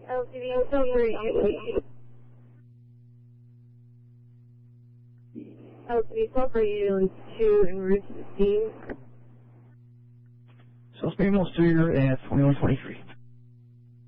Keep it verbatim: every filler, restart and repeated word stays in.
L C D summary. L C D summary ambulance two en route to the scene. South Ambulance two, you're at twenty-one twenty-three.